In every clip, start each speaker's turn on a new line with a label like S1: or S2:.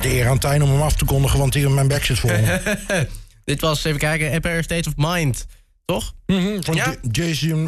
S1: de eer aan Tijn om hem af te kondigen, want hier mijn bek zit vol.
S2: Dit was, even kijken, Empire State of Mind. Toch?
S1: Van Jay-Z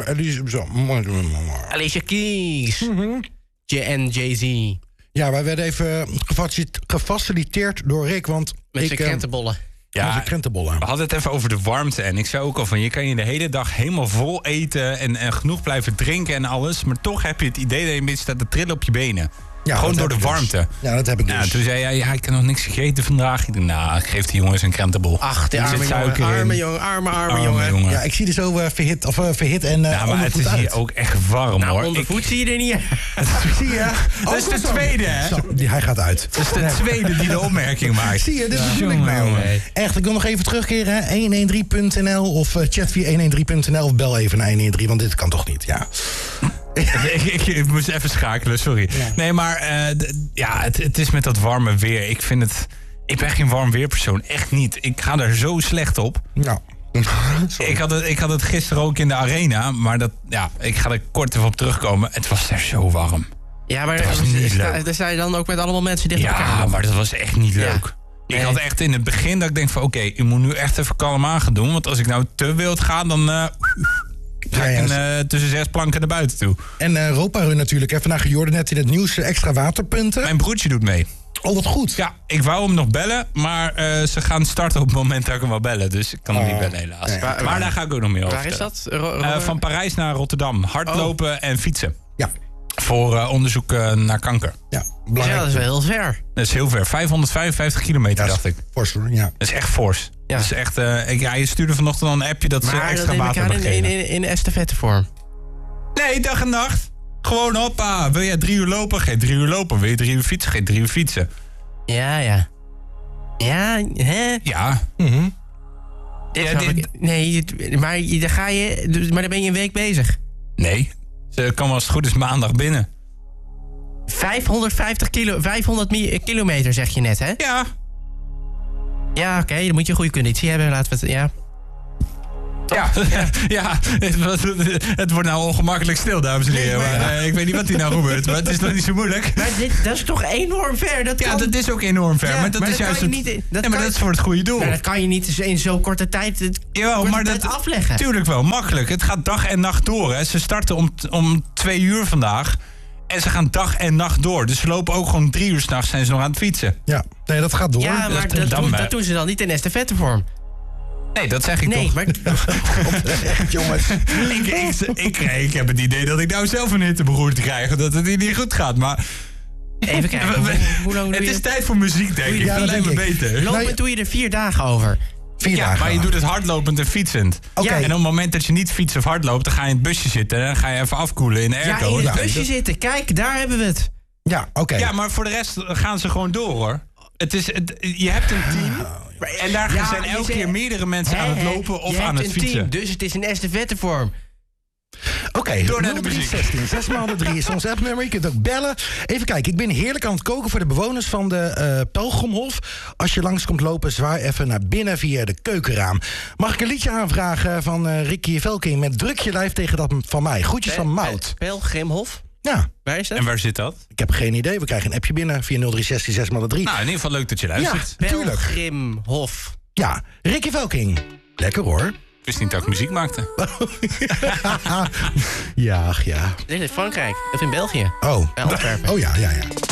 S2: Alicia Keys. En Jay-Z.
S1: Ja, wij werden even gefaciliteerd door Rick, want
S2: met zijn krentenbollen.
S3: Ja, we hadden het even over de warmte. En ik zei ook al van, je kan je de hele dag helemaal vol eten en genoeg blijven drinken en alles. Maar toch heb je het idee dat je een beetje staat te trillen op je benen. Ja, gewoon door de warmte.
S1: Dus. Ja, dat heb ik dus.
S3: Toen zei hij, ik heb nog niks gegeten vandaag. Ik dacht, ik geef die jongens een krentenbol.
S2: Ach, de arme jongen.
S1: Ja, ik zie er zo verhit en
S3: maar het is hier ook echt warm, hoor.
S2: Ondervoed zie je er niet
S1: zie je?
S3: Dat is de tweede, hè?
S1: Hij gaat uit.
S3: Dat is de tweede die de opmerking maakt.
S1: Zie je, dit bedoel ik nou. Echt, ik wil nog even terugkeren. 113.nl of chat via 113.nl of bel even naar 113, want dit kan toch niet, ja.
S3: ik moest even schakelen, sorry. Ja. Nee, maar het is met dat warme weer. Ik ben geen warm weerpersoon, echt niet. Ik ga er zo slecht op.
S1: Nou,
S3: ik had het gisteren ook in de arena, maar ik ga er kort even op terugkomen. Het was er zo warm.
S2: Ja, maar daar sta je dan ook met allemaal mensen dicht elkaar.
S3: Ja, maar dat was echt niet leuk. Nee. Ik had echt in het begin dat ik denk van oké, je moet nu echt even kalm aan gaan doen. Want als ik nou te wild ga, dan ga ik tussen 6 planken naar buiten toe.
S1: En Europa Run natuurlijk. Vandaag Jordan net in het nieuws extra waterpunten.
S3: Mijn broertje doet mee.
S1: Oh, wat goed.
S3: Ja, ik wou hem nog bellen, maar ze gaan starten op het moment dat ik hem wil bellen. Dus ik kan hem niet bellen helaas. Nee. Maar daar ga ik ook nog meer over.
S2: Waar is dat?
S3: Van Parijs naar Rotterdam. Hardlopen en fietsen.
S1: Ja.
S3: Voor onderzoek naar kanker.
S1: Ja,
S2: dat is wel heel ver.
S3: Dat is heel ver. 555 kilometer, dacht ik.
S1: Fors, ja.
S3: Dat is echt fors. Ja. Dat is echt, je stuurde vanochtend al een appje dat ze extra water hebben gegeven.
S2: In estafettevorm?
S3: Nee, dag en nacht. Gewoon hoppa. Wil jij 3 uur lopen? Geen 3 uur lopen. Wil je 3 uur fietsen? Geen 3 uur fietsen.
S2: Ja. Ja, hè?
S3: Ja.
S2: Maar dan ben je een week bezig.
S3: Nee. Ze komen als het goed is maandag binnen.
S2: 500 kilometer zeg je net, hè?
S3: Ja.
S2: Ja, oké, dan moet je een goede conditie hebben. Laten we het,
S3: Ja, het wordt nou ongemakkelijk stil, dames en heren. Maar, ik weet niet wat hier nou gebeurt, maar het is nog niet zo moeilijk.
S2: Maar dat is toch enorm ver?
S3: Dat is ook enorm ver, maar dat is juist dat is voor het goede doel.
S2: Maar dat kan je niet in zo'n korte tijd, afleggen.
S3: Tuurlijk wel, makkelijk. Het gaat dag en nacht door. Hè. Ze starten om 2 uur vandaag. En ze gaan dag en nacht door. Dus ze lopen ook gewoon 3 uur 's nachts zijn ze nog aan het fietsen.
S1: Ja, nee, dat gaat door.
S2: Ja, maar dat doen ze dan niet in estafettevorm.
S3: Nee, dat zeg ik toch.
S2: Maar...
S1: jongens.
S3: Ik heb het idee dat ik nou zelf een hitteberoerte krijg. Dat het hier niet goed gaat, maar...
S2: Even kijken. Hoe lang
S3: het is tijd voor muziek, denk ik. Dat lijkt me beter.
S2: Lopen doe je er 4 dagen over.
S1: 4 dagen.
S3: Maar je doet het hardlopend en fietsend.
S1: Okay.
S3: En op het moment dat je niet fietst of hardloopt, dan ga je in het busje zitten en dan ga je even afkoelen in de airco.
S2: Ja, in het busje zitten. Kijk, daar hebben we het.
S1: Ja, oké.
S3: Ja, maar voor de rest gaan ze gewoon door, hoor. Je hebt een team en daar zijn elke keer meerdere mensen aan het lopen of aan het fietsen.
S2: Team, dus het is een estafettevorm.
S1: Oké, door naar de muziek. 16, 6 maal de 3 is ons appnummer. Je kunt ook bellen. Even kijken, ik ben heerlijk aan het koken voor de bewoners van de Pelgrimhof. Als je langs komt lopen, zwaai even naar binnen via de keukenraam. Mag ik een liedje aanvragen van Ricky Velking met Druk je lijf tegen dat van mij? Groetjes van Mout.
S2: Pelgrimhof?
S1: Ja.
S2: Waar is dat?
S3: En waar zit dat?
S1: Ik heb geen idee. We krijgen een appje binnen via 0316 6 maal de 3.
S3: Nou, in ieder geval leuk dat je luistert.
S1: Ja, tuurlijk.
S2: Pelgrimhof.
S1: Ja, Ricky Velking. Lekker hoor.
S3: Ik wist niet dat ik muziek maakte.
S1: Ja.
S2: Dit is Frankrijk. Of in België.
S1: Oh.
S2: Bij Antwerpen.
S1: Oh ja.